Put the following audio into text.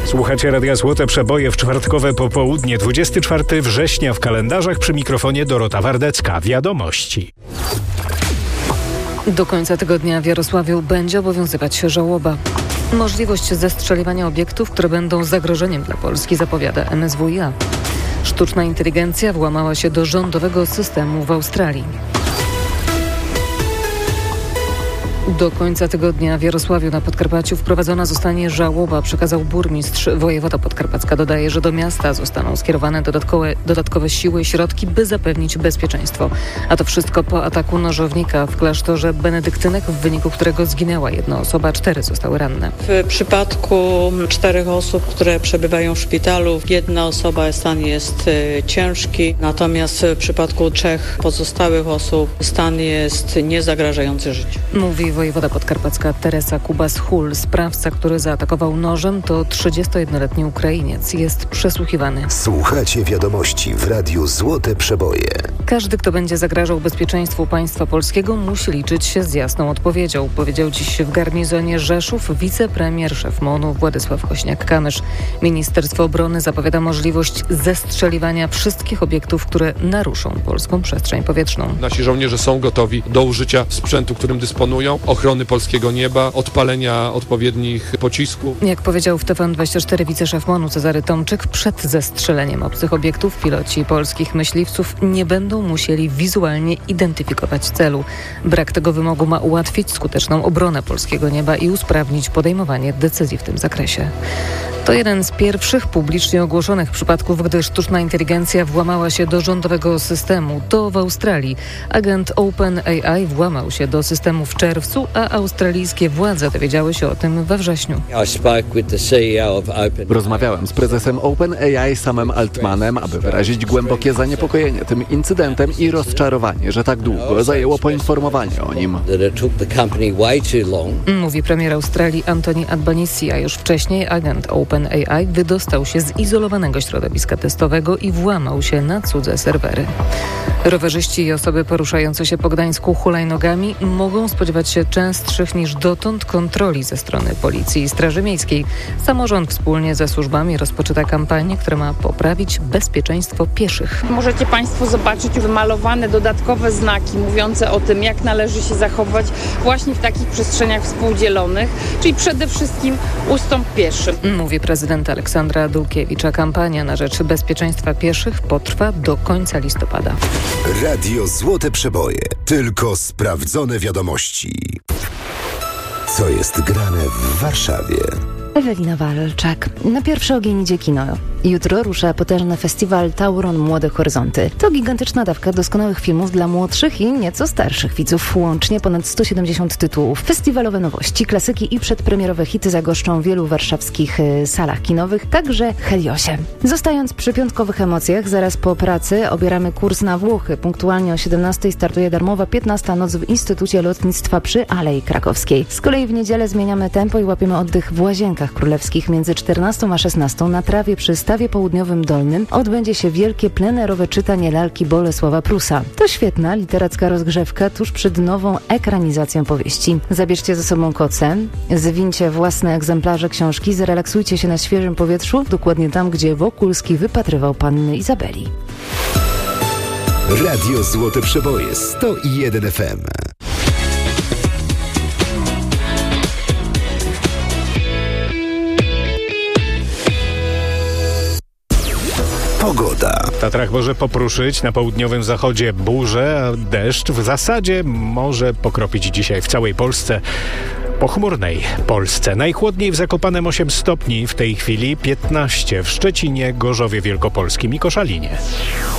Słuchacie Radia Złote Przeboje w czwartkowe popołudnie, 24 września w kalendarzach, przy mikrofonie Dorota Wardecka. Wiadomości. Do końca tygodnia w Jarosławiu będzie obowiązywać żałoba. Możliwość zestrzeliwania obiektów, które będą zagrożeniem dla Polski, zapowiada MSWiA. Sztuczna inteligencja włamała się do rządowego systemu w Australii. Do końca tygodnia w Jarosławiu na Podkarpaciu wprowadzona zostanie żałoba, przekazał burmistrz. Wojewoda podkarpacka dodaje, że do miasta zostaną skierowane dodatkowe siły i środki, by zapewnić bezpieczeństwo. A to wszystko po ataku nożownika w klasztorze benedyktynek, w wyniku którego zginęła jedna osoba, 4 zostały ranne. W przypadku 4 osób, które przebywają w szpitalu, jedna osoba stan jest ciężki, natomiast w przypadku 3 pozostałych osób stan jest niezagrażający życiu. Mówi wojewoda podkarpacka Teresa Kubas-Hul. Sprawca, który zaatakował nożem, to 31-letni Ukrainiec. Jest przesłuchiwany. Słuchacie wiadomości w Radiu Złote Przeboje. Każdy, kto będzie zagrażał bezpieczeństwu państwa polskiego, musi liczyć się z jasną odpowiedzią, powiedział dziś w garnizonie Rzeszów wicepremier, szef MON-u Władysław Kośniak-Kamysz. Ministerstwo Obrony zapowiada możliwość zestrzeliwania wszystkich obiektów, które naruszą polską przestrzeń powietrzną. Nasi żołnierze są gotowi do użycia sprzętu, którym dysponują, ochrony polskiego nieba, odpalenia odpowiednich pocisków. Jak powiedział w TVN24 wiceszef MON-u Cezary Tomczyk, przed zestrzeleniem obcych obiektów piloci polskich myśliwców nie będą musieli wizualnie identyfikować celu. Brak tego wymogu ma ułatwić skuteczną obronę polskiego nieba i usprawnić podejmowanie decyzji w tym zakresie. To jeden z pierwszych publicznie ogłoszonych przypadków, gdy sztuczna inteligencja włamała się do rządowego systemu. To w Australii. Agent OpenAI włamał się do systemu w czerwcu, a australijskie władze dowiedziały się o tym we wrześniu. Rozmawiałem z prezesem OpenAI Samem Altmanem, aby wyrazić głębokie zaniepokojenie tym incydentem i rozczarowanie, że tak długo zajęło poinformowanie o nim. Mówi premier Australii Anthony Albanese, a już wcześniej agent OpenAI wydostał się z izolowanego środowiska testowego i włamał się na cudze serwery. Rowerzyści i osoby poruszające się po Gdańsku hulajnogami mogą spodziewać się częstszych niż dotąd kontroli ze strony Policji i Straży Miejskiej. Samorząd wspólnie ze służbami rozpoczyna kampanię, która ma poprawić bezpieczeństwo pieszych. Możecie Państwo zobaczyć wymalowane dodatkowe znaki mówiące o tym, jak należy się zachować właśnie w takich przestrzeniach współdzielonych, czyli przede wszystkim ustąp pieszym. Mówi prezydent Aleksandra Dulkiewicz, a kampania na rzecz bezpieczeństwa pieszych potrwa do końca listopada. Radio Złote Przeboje. Tylko sprawdzone wiadomości. Co jest grane w Warszawie? Ewelina Walczak. Na pierwszy ogień idzie kino. Jutro rusza potężny festiwal Tauron Młode Horyzonty. To gigantyczna dawka doskonałych filmów dla młodszych i nieco starszych widzów. Łącznie ponad 170 tytułów. Festiwalowe nowości, klasyki i przedpremierowe hity zagoszczą w wielu warszawskich salach kinowych, także Heliosie. Zostając przy piątkowych emocjach, zaraz po pracy obieramy kurs na Włochy. Punktualnie o 17:00 startuje darmowa 15. noc w Instytucie Lotnictwa przy Alei Krakowskiej. Z kolei w niedzielę zmieniamy tempo i łapiemy oddech w Łazienkach Królewskich. Między 14 a 16 na trawie przy Stawie Południowym Dolnym odbędzie się wielkie plenerowe czytanie lalki Bolesława Prusa. To świetna literacka rozgrzewka tuż przed nową ekranizacją powieści. Zabierzcie ze sobą koce, zwincie własne egzemplarze książki, zrelaksujcie się na świeżym powietrzu, dokładnie tam, gdzie Wokulski wypatrywał panny Izabeli. Radio Złote Przeboje 101 FM. Pogoda. W Tatrach może popruszyć, na południowym zachodzie burze, a deszcz w zasadzie może pokropić dzisiaj w całej Polsce. Pochmurnej Polsce. Najchłodniej w Zakopanem 8 stopni, w tej chwili 15 w Szczecinie, Gorzowie Wielkopolskim i Koszalinie.